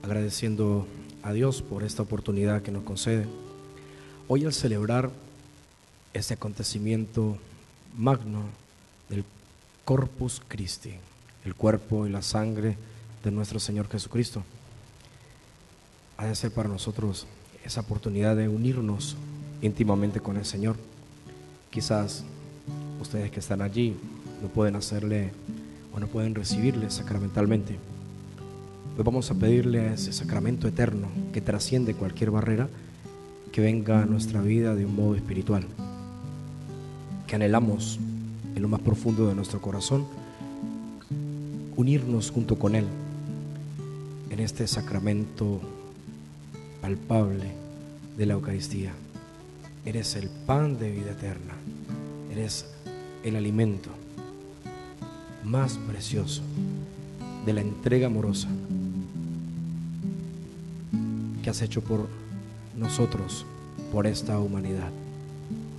agradeciendo a Dios por esta oportunidad que nos concede. Hoy, al celebrar este acontecimiento magno del Corpus Christi, el cuerpo y la sangre de nuestro Señor Jesucristo, ha de ser para nosotros esa oportunidad de unirnos íntimamente con el Señor. Quizás ustedes que están allí no pueden hacerle o no pueden recibirle sacramentalmente. Pues vamos a pedirle a ese sacramento eterno que trasciende cualquier barrera, que venga a nuestra vida de un modo espiritual, que anhelamos en lo más profundo de nuestro corazón unirnos junto con Él en este sacramento palpable de la Eucaristía. Eres el pan de vida eterna, eres el alimento más precioso de la entrega amorosa que has hecho por nosotros, por esta humanidad.